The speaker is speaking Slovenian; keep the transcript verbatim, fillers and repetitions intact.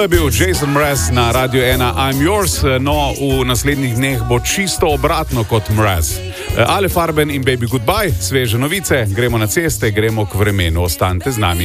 je bil Jason Mraz na Radio ena I'm Yours, no v naslednjih dneh bo čisto obratno kot Mraz. Ale Farben in Baby Goodbye, sveže novice, gremo na ceste, gremo k vremenu, ostanite z nami.